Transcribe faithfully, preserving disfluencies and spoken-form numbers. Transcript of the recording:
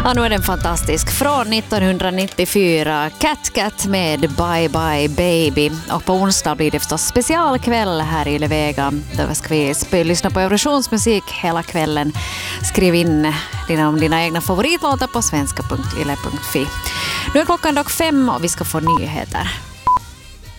Ja, nu är den fantastisk. Från nittonhundranittiofyra, Cat Cat med Bye Bye Baby. Och på onsdag blir det förstås specialkväll här i Levega. Då ska vi sp- lyssna på Eurosionsmusik hela kvällen. Skriv in dina, om dina egna favoritlåtar på svenska punkt yle punkt fi. Nu är klockan dock fem och vi ska få nyheter.